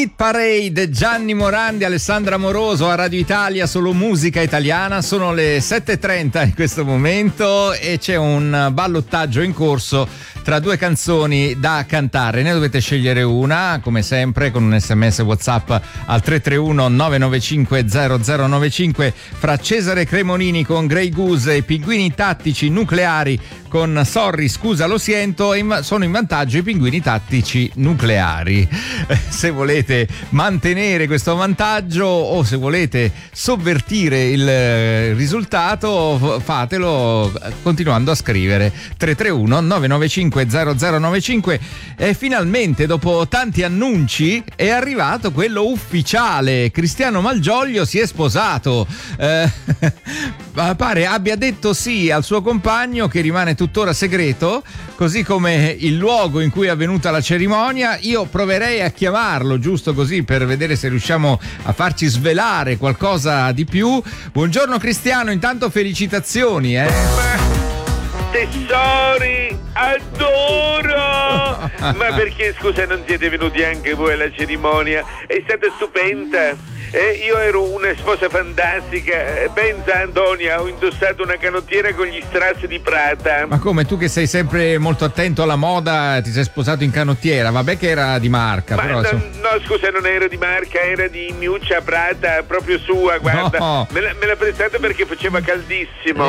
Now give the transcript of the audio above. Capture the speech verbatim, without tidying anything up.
Hit Parade, Gianni Morandi, Alessandra Moroso a Radio Italia, solo musica italiana. Sono le sette e trenta in questo momento e c'è un ballottaggio in corso tra due canzoni da cantare. Ne dovete scegliere una, come sempre, con un sms WhatsApp al tre tre uno nove nove cinque zero zero nove cinque, fra Cesare Cremonini con Grey Goose e Pinguini Tattici Nucleari con Sorry, scusa lo siento. Sono in vantaggio i Pinguini Tattici Nucleari. Se volete mantenere questo vantaggio o se volete sovvertire il risultato, fatelo continuando a scrivere tre tre uno nove nove cinque zero zero nove cinque. E finalmente, dopo tanti annunci, è arrivato quello ufficiale. Cristiano Malgioglio si è sposato. Eh, pare abbia detto sì al suo compagno, che rimane tuttora segreto, così come il luogo in cui è avvenuta la cerimonia. Io proverei a chiamarlo, giusto così, per vedere se riusciamo a farci svelare qualcosa di più. Buongiorno Cristiano, intanto felicitazioni, eh. Tesori, adoro! Ma perché, scusa, non siete venuti anche voi alla cerimonia? È stata stupenda. Eh, io ero una sposa fantastica. Pensa, Antonia, ho indossato una canottiera con gli strass di Prada. Ma come, tu che sei sempre molto attento alla moda, ti sei sposato in canottiera? Vabbè che era di marca. Ma però, no, so... no, scusa, non era di marca, era di Miuccia Prada, proprio sua, guarda. No. Me, l'ha, me l'ha prestata perché faceva caldissimo.